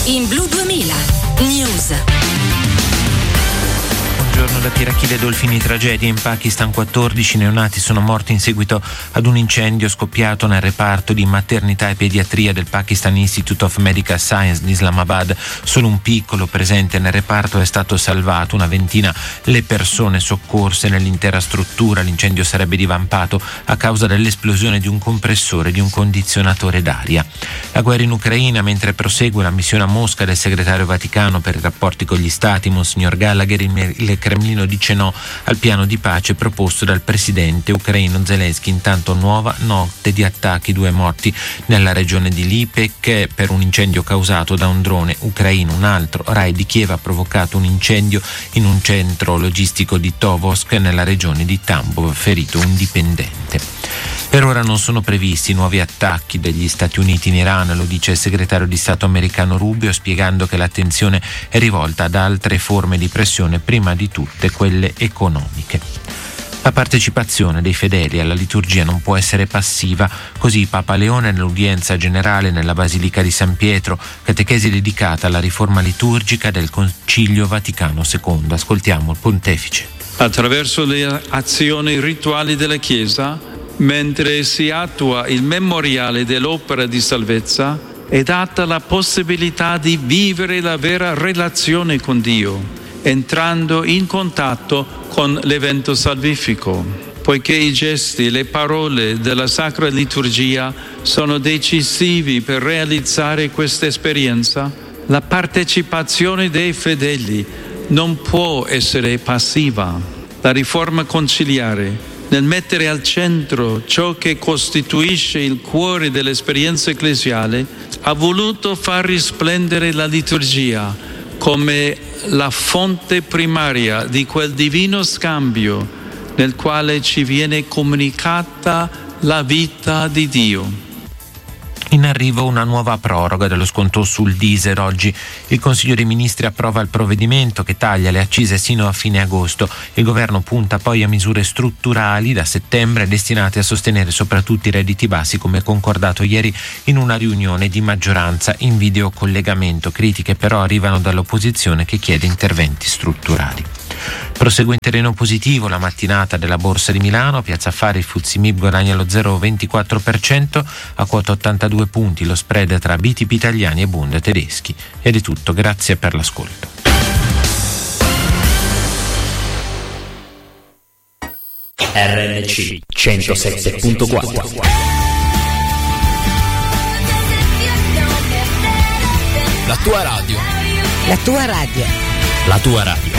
in Blu 2000 News. Buongiorno da Pirachile Dolfini. Tragedia in Pakistan, 14 neonati sono morti in seguito ad un incendio scoppiato nel reparto di maternità e pediatria del Pakistan Institute of Medical Science di Islamabad. Solo un piccolo presente nel reparto è stato salvato, una ventina le persone soccorse nell'intera struttura. L'incendio sarebbe divampato a causa dell'esplosione di un compressore di un condizionatore d'aria. La guerra in Ucraina, mentre prosegue la missione a Mosca del segretario Vaticano per i rapporti con gli stati, Monsignor Gallagher, il Cremlino dice no al piano di pace proposto dal presidente ucraino Zelensky. Intanto nuova notte di attacchi, 2 morti nella regione di Lipek per un incendio causato da un drone ucraino. Un altro raid di Kiev ha provocato un incendio in un centro logistico di Tovolsk nella regione di Tambov, ferito un dipendente. Per ora non sono previsti nuovi attacchi degli Stati Uniti in Iran, lo dice il segretario di Stato americano Rubio, spiegando che l'attenzione è rivolta ad altre forme di pressione, prima di tutte quelle economiche. La partecipazione dei fedeli alla liturgia non può essere passiva, così Papa Leone nell'udienza generale nella Basilica di San Pietro, catechesi dedicata alla riforma liturgica del Concilio Vaticano II. Ascoltiamo il pontefice. Attraverso le azioni rituali della Chiesa, mentre si attua il memoriale dell'opera di salvezza, è data la possibilità di vivere la vera relazione con Dio, entrando in contatto con l'evento salvifico. Poiché i gesti e le parole della Sacra Liturgia sono decisivi per realizzare questa esperienza, la partecipazione dei fedeli non può essere passiva. La riforma conciliare, nel mettere al centro ciò che costituisce il cuore dell'esperienza ecclesiale, ha voluto far risplendere la liturgia come la fonte primaria di quel divino scambio nel quale ci viene comunicata la vita di Dio. In arrivo una nuova proroga dello sconto sul diesel. Oggi il Consiglio dei Ministri approva il provvedimento che taglia le accise sino a fine agosto. Il governo punta poi a misure strutturali da settembre destinate a sostenere soprattutto i redditi bassi, come concordato ieri in una riunione di maggioranza in videocollegamento. Critiche però arrivano dall'opposizione che chiede interventi strutturali. Prosegue in terreno positivo la mattinata della Borsa di Milano. Piazza Affari, il FTSE MIB guadagna lo 0,24% a quota 82 punti, lo spread tra BTP italiani e Bund tedeschi. Ed è tutto, grazie per l'ascolto. RNC 107.4. La tua radio. La tua radio. La tua radio.